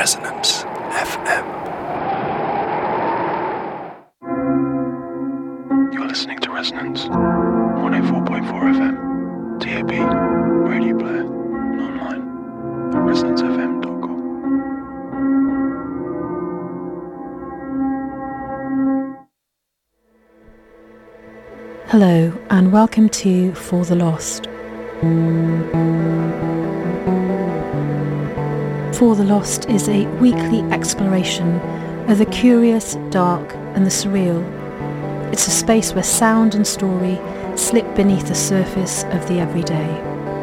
Resonance FM. You're listening to Resonance 104.4 FM, DAB, radio player, and online at resonancefm.com. Hello and welcome to For the Lost. For the Lost is a weekly exploration of the curious, dark and the surreal. It's a space where sound and story slip beneath the surface of the everyday.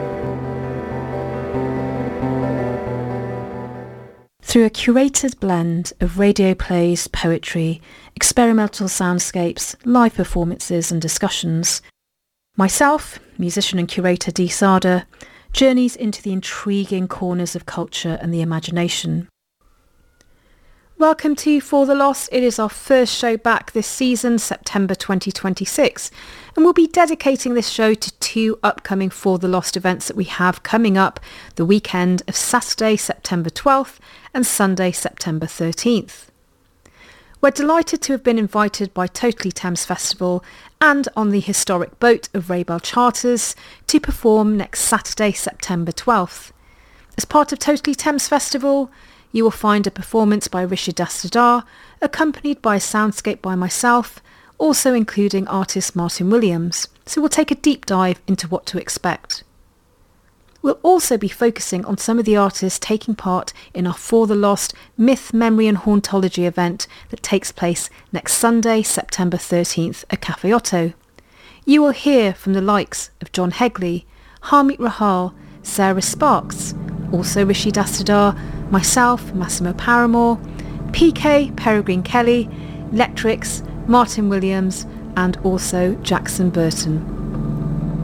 Through a curated blend of radio plays, poetry, experimental soundscapes, live performances and discussions, myself, musician and curator Dee Sada, journeys into the intriguing corners of culture and the imagination. Welcome to For the Lost. It is our first show back this season, September 2026, and we'll be dedicating this show to two upcoming For the Lost events that we have coming up the weekend of Saturday, September 12th and Sunday, September 13th. We're delighted to have been invited by Totally Thames Festival and on the historic boat of Raybell Charters to perform next Saturday, September 12th. As part of Totally Thames Festival, you will find a performance by Rishi Dastadar, accompanied by a soundscape by myself, also including artist Martin Williams, so we'll take a deep dive into what to expect. We'll also be focusing on some of the artists taking part in our For the Lost Myth, Memory and Hauntology event that takes place next Sunday, September 13th at Cafe Otto. You will hear from the likes of John Hegley, Harmeet Rahal, Sarah Sparks, also Rishi Dastadar, myself, Massimo Paramore, PK, Peregrine Kelly, Lectrix, Martin Williams and also Jackson Burton.